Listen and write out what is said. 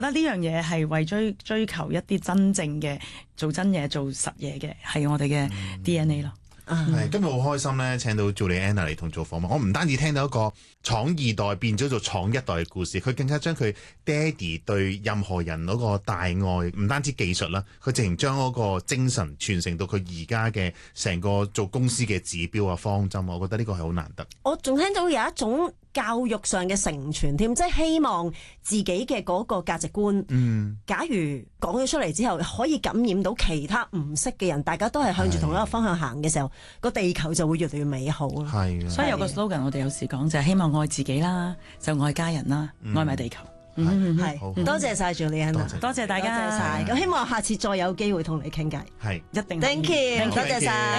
嗱，呢樣嘢係為追求一啲真正嘅做真嘢、做實嘢嘅，係我哋嘅 DNA 咯。 係今日好開心咧，請到 Juliana 嚟同做訪問。我唔單止聽到一個闖二代變咗做闖一代嘅故事，佢更加將佢爹哋對任何人嗰個大愛，唔單止技術啦，佢直情將嗰個精神傳承到佢而家嘅成個做公司嘅指標啊方針，我覺得呢個係好難得。 我仲聽到有一種教育上嘅承傳添，即係希望自己嘅嗰個價值觀，假如講咗出嚟之後，可以感染到其他唔識嘅人，大家都係向住同一個方向行嘅時候，個地球就會越嚟越美好咯。 係， 所以有個 slogan 我哋有時講就係希望愛自己啦，就愛家人啦，愛埋地球。 係，多謝晒 Juliana， 多謝大家， 多謝晒。咁希望下次再有機會同你傾偈。 係， 一定。 Thank you，多謝晒。